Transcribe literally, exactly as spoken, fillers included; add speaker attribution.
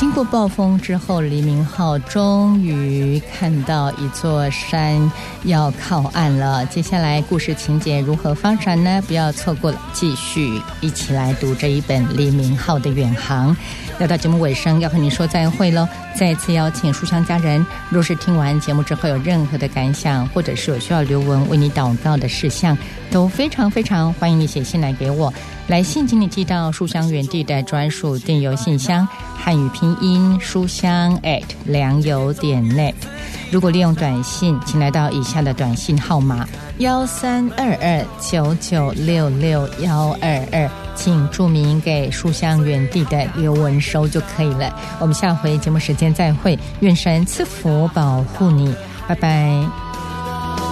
Speaker 1: 经过暴风之后，黎明号终于看到一座山要靠岸了。接下来故事情节如何发展呢？不要错过了，继续一起来读这一本黎明号的远航。要到节目尾声，要和你说再会喽。再次邀请书香家人，若是听完节目之后有任何的感想，或者是有需要留文为你祷告的事项，都非常非常欢迎你写信来给我。来信请你寄到书香园地的专属电邮信箱，汉语拼音书香 at 良友点 net。 如果利用短信，请来到以下的短信号码幺三二二九九六六幺二二，请注明给书香园地的留文收就可以了。我们下回节目时间再会，愿神赐福保护你，拜拜。